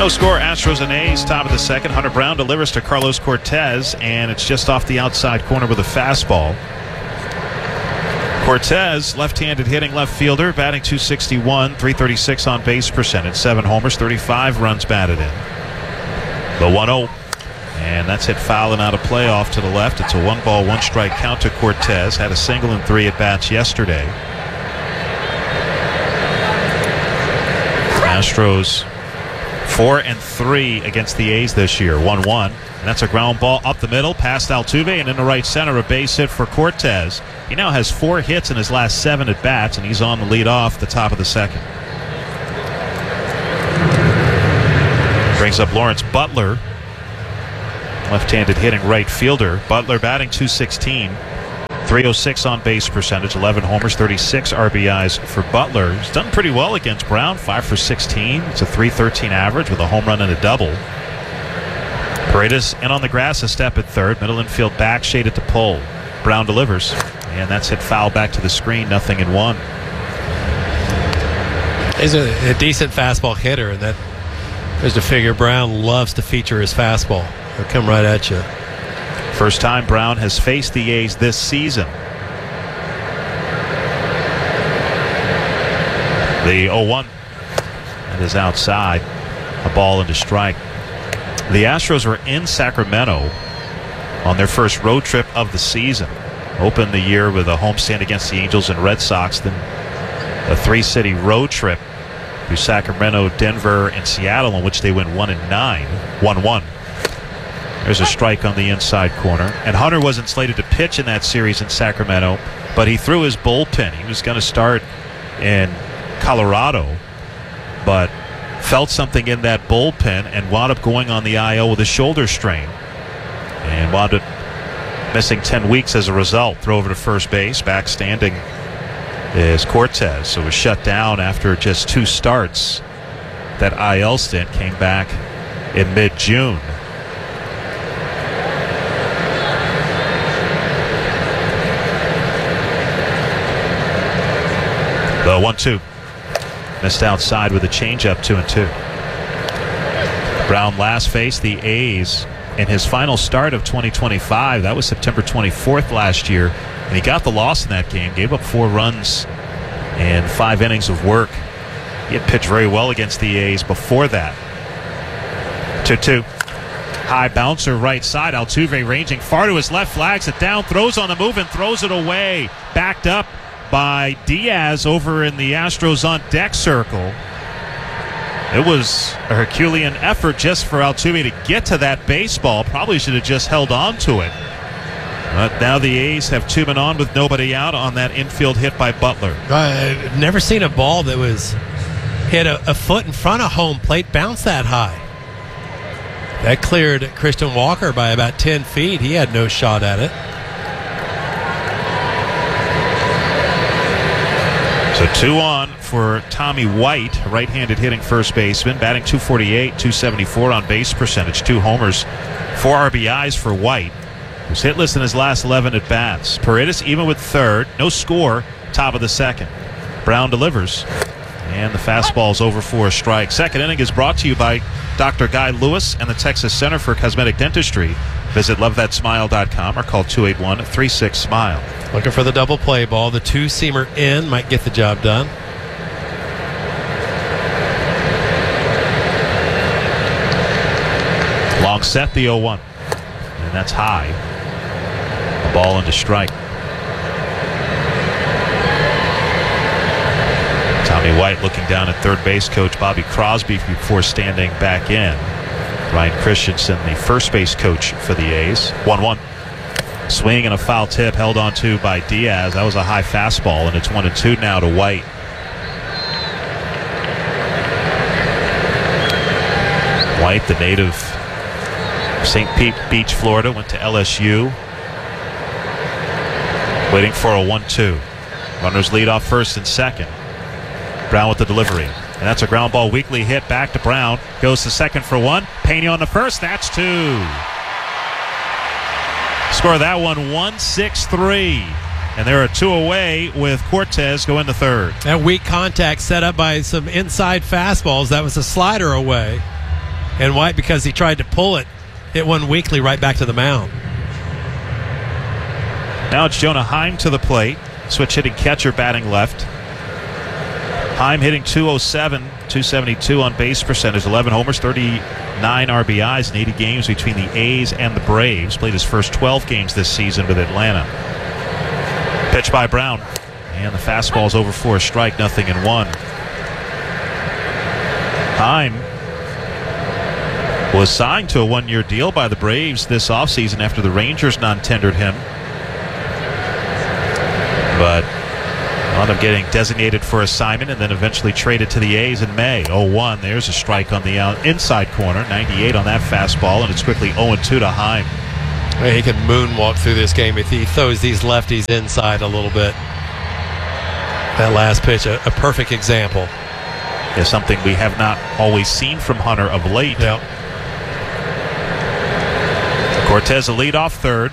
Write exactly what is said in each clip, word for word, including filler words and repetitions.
score, Astros and A's, top of the second. Hunter Brown delivers to Carlos Cortez, and it's just off the outside corner with a fastball. Cortez, left-handed hitting left fielder, batting two sixty-one, three thirty-six on base percentage, seven homers, thirty-five runs batted in. The one oh, and that's hit foul and out of play off to the left. It's a one-ball, one-strike count to Cortez. Had a single and three at-bats yesterday. Astros four and three against the A's this year, one one. And that's a ground ball up the middle, past Altuve, and in the right center, a base hit for Cortez. He now has four hits in his last seven at-bats, and he's on the lead off the top of the second. Brings up Lawrence Butler, left-handed hitting right fielder. Butler batting two sixteen, three oh six on base percentage, eleven homers, thirty-six R B Is for Butler. He's done pretty well against Brown, five for sixteen. It's a three thirteen average with a home run and a double. Paredes in on the grass, a step at third. Middle infield back, shaded to pull. Brown delivers, and that's hit foul back to the screen, nothing in one. He's a, a decent fastball hitter, and that there's to figure Brown loves to feature his fastball. He'll come right at you. First time Brown has faced the A's this season. The oh one. That is outside. A ball into strike. The Astros were in Sacramento on their first road trip of the season. Opened the year with a homestand against the Angels and Red Sox, then a three-city road trip through Sacramento, Denver, and Seattle, in which they went one and nine, one one. There's a strike on the inside corner. And Hunter wasn't slated to pitch in that series in Sacramento, but he threw his bullpen. He was going to start in Colorado, but felt something in that bullpen and wound up going on the I L with a shoulder strain. And wound up missing ten weeks as a result. Throw over to first base. Back standing is Cortez. So was shut down after just two starts. That I L stint came back in mid-June. The one two. Missed outside with a changeup, two and two. Brown last faced the A's in his final start of twenty twenty-five. That was September twenty-fourth last year. And he got the loss in that game. Gave up four runs and five innings of work. He had pitched very well against the A's before that. two two. High bouncer right side. Altuve ranging far to his left, flags it down, throws on the move and throws it away. Backed up by Diaz over in the Astros on deck circle. It was a Herculean effort just for Altuve to get to that baseball. Probably should have just held on to it. But now the A's have two men on with nobody out on that infield hit by Butler. I've never seen a ball that was hit a, a foot in front of home plate bounce that high. That cleared Christian Walker by about ten feet. He had no shot at it. So two on for Tommy White, right-handed hitting first baseman, batting two forty-eight, two seventy-four on base percentage, two homers, four R B Is for White. He was hitless in his last eleven at-bats. Paredes even with third, no score, top of the second. Brown delivers, and the fastball's over for a strike. Second inning is brought to you by Doctor Guy Lewis and the Texas Center for Cosmetic Dentistry. Visit love that smile dot com or call two eight one, three six, smile. Looking for the double play ball. The two-seamer in might get the job done. Long set, the oh one. And that's high. A ball into strike. Tommy White looking down at third base coach Bobby Crosby before standing back in. Ryan Christensen, the first base coach for the A's. one one. Swing and a foul tip held on to by Diaz. That was a high fastball, and it's one and two now to White. White, the native of Saint Pete Beach, Florida, went to L S U. Waiting for a one two. Runners lead off first and second. Brown with the delivery. And that's a ground ball weakly hit back to Brown. Goes to second for one. Pena on the first. That's two. Score that one one six three. And there are two away with Cortez going to third. That weak contact set up by some inside fastballs. That was a slider away. And White, because he tried to pull it, it went weakly right back to the mound. Now it's Jonah Heim to the plate. Switch hitting catcher batting left. Heim hitting two oh seven, two seventy-two on base percentage, eleven homers, thirty-nine R B Is in eighty games between the A's and the Braves. Played his first twelve games this season with Atlanta. Pitch by Brown. And the fastball's over for a strike, nothing in one. Heim was signed to a one-year deal by the Braves this offseason after the Rangers non-tendered him. But wound up getting designated for assignment and then eventually traded to the A's in May. oh one, there's a strike on the out inside corner. ninety-eight on that fastball, and it's quickly oh two to Heim. He can moonwalk through this game if he throws these lefties inside a little bit. That last pitch, a, a perfect example. Yeah, something we have not always seen from Hunter of late. Yep. Cortez a lead off third.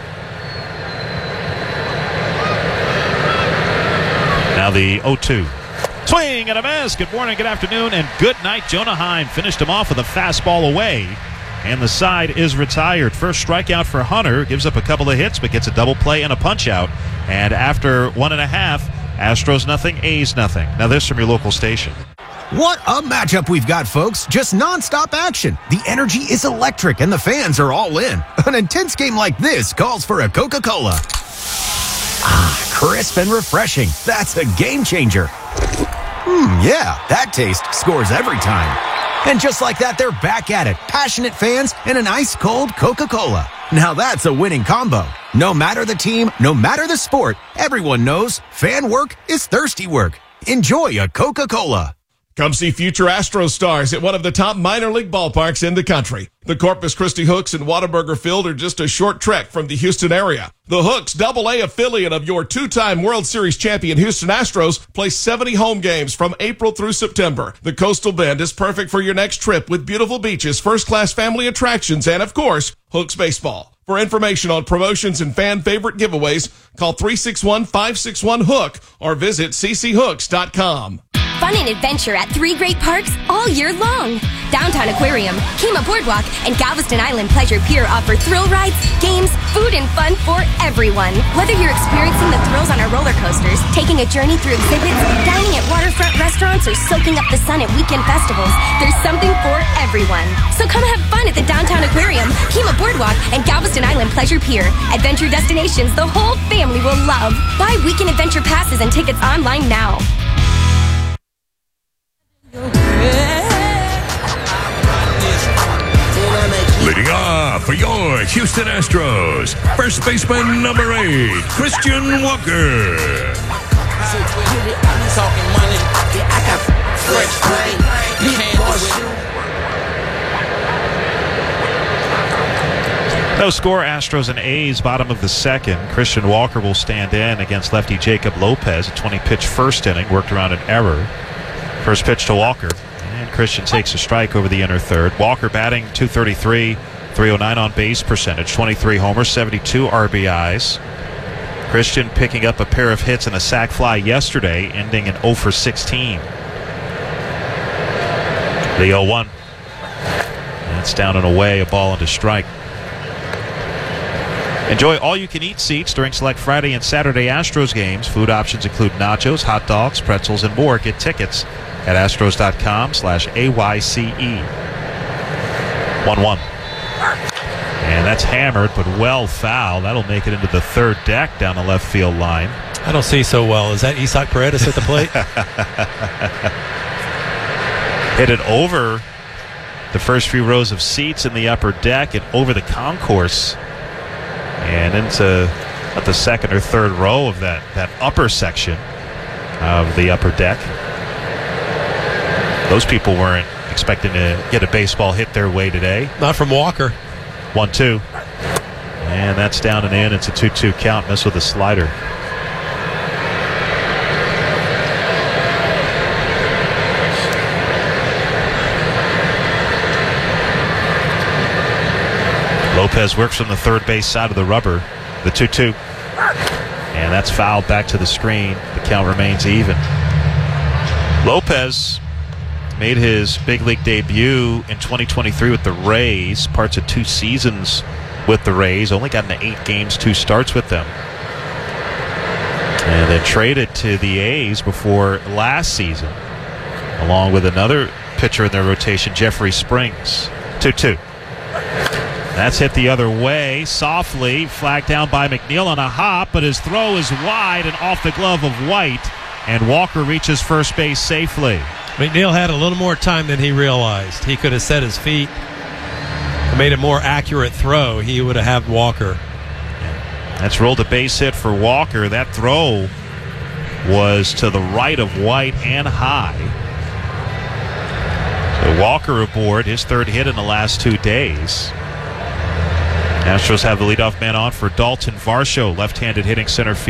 Now the oh two. Swing and a miss. Good morning, good afternoon, and good night. Jonah Heim finished him off with a fastball away, and the side is retired. First strikeout for Hunter. Gives up a couple of hits, but gets a double play and a punch out. And after one and a half, Astros nothing, A's nothing. Now this from your local station. What a matchup we've got, folks. Just nonstop action. The energy is electric, and the fans are all in. An intense game like this calls for a Coca-Cola. Ah, crisp and refreshing. That's a game changer. Hmm, yeah, that taste scores every time. And just like that, they're back at it. Passionate fans and an ice-cold Coca-Cola. Now that's a winning combo. No matter the team, no matter the sport, everyone knows fan work is thirsty work. Enjoy a Coca-Cola. Come see future Astros stars at one of the top minor league ballparks in the country. The Corpus Christi Hooks and Whataburger Field are just a short trek from the Houston area. The Hooks, double A affiliate of your two-time World Series champion Houston Astros, play seventy home games from April through September. The Coastal Bend is perfect for your next trip with beautiful beaches, first-class family attractions, and, of course, Hooks baseball. For information on promotions and fan favorite giveaways, call three six one, five six one, HOOK or visit c c hooks dot com. Fun and adventure at three great parks all year long. Downtown Aquarium, Kima Boardwalk, and Galveston Island Pleasure Pier offer thrill rides, games, food, and fun for everyone. Whether you're experiencing the thrills on our roller coasters, taking a journey through exhibits, dining at waterfront restaurants, or soaking up the sun at weekend festivals, there's something for everyone. So come have fun at the Downtown Aquarium, Kima Boardwalk, and Galveston Island Pleasure Pier. Adventure destinations the whole family will love. Buy weekend adventure passes and tickets online now. Leading off for your Houston Astros, first baseman number eight, Christian Walker. No score, Astros and A's, bottom of the second. Christian Walker will stand in against lefty Jacob Lopez. A twenty-pitch first inning, worked around an error. First pitch to Walker. And Christian takes a strike over the inner third. Walker batting two thirty-three, three oh nine on base percentage, twenty-three homers, seventy-two R B Is. Christian picking up a pair of hits and a sac fly yesterday, ending in oh for sixteen. The oh one. That's down and away, a ball and a strike. Enjoy all-you-can-eat seats during select Friday and Saturday Astros games. Food options include nachos, hot dogs, pretzels, and more. Get tickets at astros.com slash A-Y-C-E. one one. And that's hammered, but well foul. That'll make it into the third deck down the left field line. I don't see so well. Is that Isaac Paredes at the plate? Hit it over the first few rows of seats in the upper deck and over the concourse and into about the second or third row of that, that upper section of the upper deck. Those people weren't expecting to get a baseball hit their way today. Not from Walker. one two. And that's down and in. It's a two two count. Miss with a slider. Lopez works from the third base side of the rubber. The two two. And that's fouled back to the screen. The count remains even. Lopez made his big league debut in twenty twenty-three with the Rays, parts of two seasons with the Rays, only got into eight games, two starts with them. And then traded to the A's before last season, along with another pitcher in their rotation, Jeffrey Springs. two two. That's hit the other way, softly, flagged down by McNeil on a hop, but his throw is wide and off the glove of White, and Walker reaches first base safely. McNeil had a little more time than he realized. He could have set his feet and made a more accurate throw. He would have had Walker. That's rolled a base hit for Walker. That throw was to the right of White and high. So Walker aboard, his third hit in the last two days. Astros have the leadoff man on for Dalton Varsho, left-handed hitting center field.